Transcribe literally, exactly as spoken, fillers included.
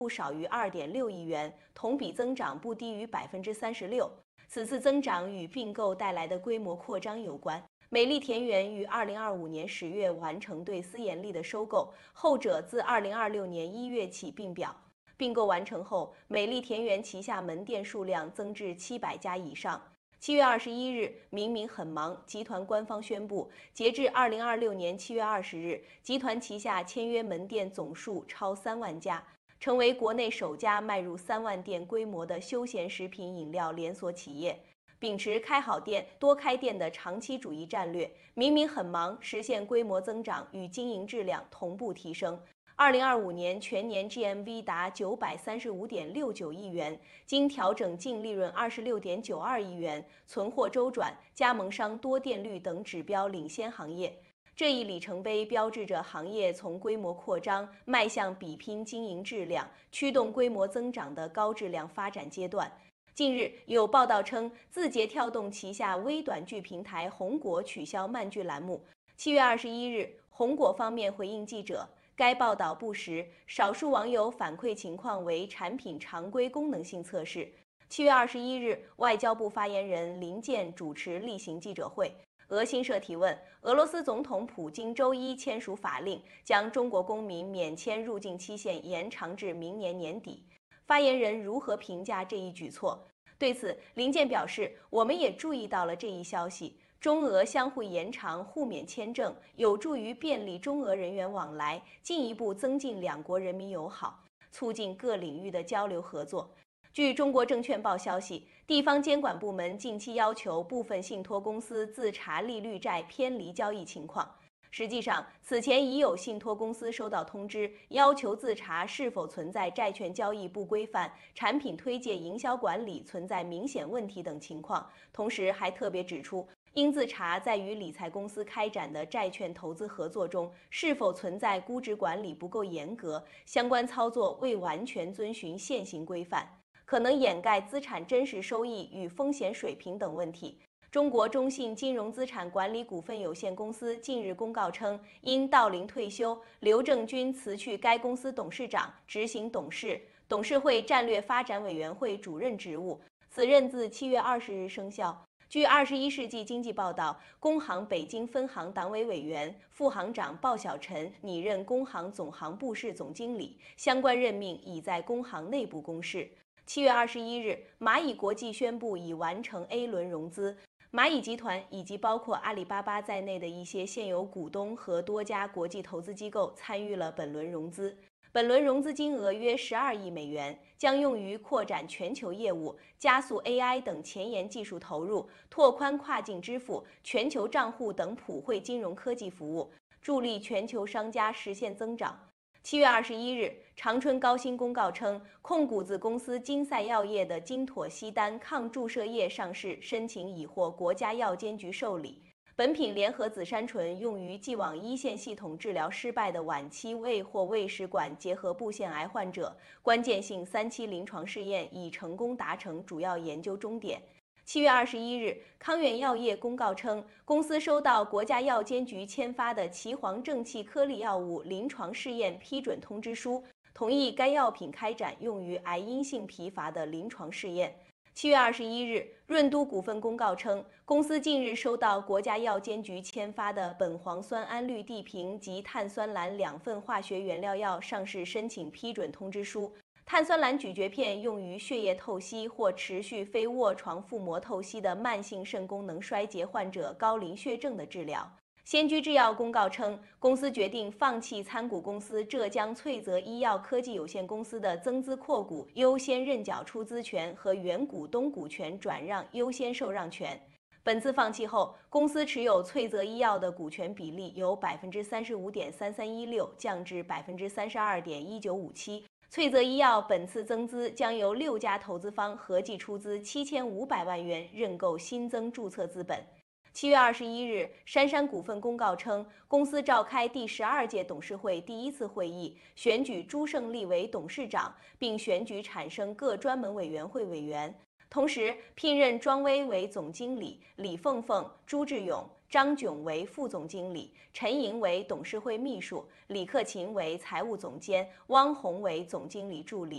不少于二点六亿元，同比增长不低于百分之三十六。此次增长与并购带来的规模扩张有关。美丽田园于二零二五年十月完成对思妍丽的收购，后者自二零二六年一月起并表。并购完成后，美丽田园旗下门店数量增至七百家以上。七月二十一日，明明很忙集团官方宣布，截至二零二六年七月二十日，集团旗下签约门店总数超三万家，成为国内首家迈入三万店规模的休闲食品饮料连锁企业。秉持开好店、多开店的长期主义战略，明明很忙实现规模增长与经营质量同步提升。二零二五年全年 G M V 达九百三十五点六九亿元，经调整净利润二十六点九二亿元，存货周转、加盟商多店率等指标领先行业。这一里程碑标志着行业从规模扩张迈向比拼经营质量、驱动规模增长的高质量发展阶段。近日有报道称，字节跳动旗下微短剧平台红果取消漫剧栏目。七月二十一日，红果方面回应记者，该报道不实，少数网友反馈情况为产品常规功能性测试。七月二十一日，外交部发言人林健主持例行记者会。俄新社提问：俄罗斯总统普京周一签署法令，将中国公民免签入境期限延长至明年年底。发言人如何评价这一举措？对此，林健表示，我们也注意到了这一消息。中俄相互延长互免签证，有助于便利中俄人员往来，进一步增进两国人民友好，促进各领域的交流合作。据中国证券报消息，地方监管部门近期要求部分信托公司自查利率债偏离交易情况。实际上，此前已有信托公司收到通知，要求自查是否存在债券交易不规范、产品推介营销管理存在明显问题等情况。同时还特别指出，应自查在与理财公司开展的债券投资合作中，是否存在估值管理不够严格、相关操作未完全遵循现行规范，可能掩盖资产真实收益与风险水平等问题。中国中信金融资产管理股份有限公司近日公告称，因到龄退休，刘正军辞去该公司董事长、执行董事、董事会战略发展委员会主任职务，此任自七月二十日生效。据《二十一世纪经济报道》，工行北京分行党委委员、副行长鲍小晨拟任工行总行部室总经理，相关任命已在工行内部公示。七月二十一日，蚂蚁国际宣布已完成 A 轮融资。蚂蚁集团以及包括阿里巴巴在内的一些现有股东和多家国际投资机构参与了本轮融资。本轮融资金额约十二亿美元，将用于扩展全球业务、加速 A I 等前沿技术投入、拓宽跨境支付、全球账户等普惠金融科技服务，助力全球商家实现增长。七月二十一日，长春高新公告称，控股子公司金赛药业的金妥昔丹抗注射液上市申请已获国家药监局受理。本品联合紫杉醇用于既往一线系统治疗失败的晚期胃或胃食管结核部腺癌患者，关键性三期临床试验已成功达成主要研究终点。七月二十一日，康远药业公告称，公司收到国家药监局签发的岐黄正气颗粒药物临床试验批准通知书，同意该药品开展用于癌因性疲乏的临床试验。七月二十一日，润都股份公告称，公司近日收到国家药监局签发的苯磺酸胺氯地平及碳酸蓝两份化学原料药上市申请批准通知书。碳酸蓝咀嚼片用于血液透析或持续非卧床腹膜透析的慢性肾功能衰竭患者高磷血症的治疗。先驱制药公告称，公司决定放弃参股公司浙江翠泽医药科技有限公司的增资扩股优先认缴出资权和原股东股权转让优先受让权。本次放弃后，公司持有翠泽医药的股权比例由百分之三十五点三三一六降至百分之三十二点一九五七。翠泽医药本次增资将由六家投资方合计出资七千五百万元认购新增注册资本。七月二十一日，杉杉股份公告称，公司召开第十二届董事会第一次会议，选举朱胜利为董事长，并选举产生各专门委员会委员，同时聘任庄威为总经理，李凤凤、朱志勇、 张炯为副总经理，陈莹为董事会秘书，李克勤为财务总监，汪红为总经理助理。